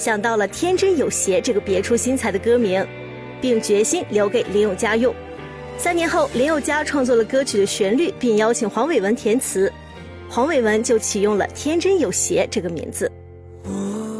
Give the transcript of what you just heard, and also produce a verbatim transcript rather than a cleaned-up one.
想到了天真有邪这个别出心裁的歌名，并决心留给林宥嘉用。三年后，林宥嘉创作了歌曲的旋律，并邀请黄伟文填词，黄伟文就启用了天真有邪这个名字。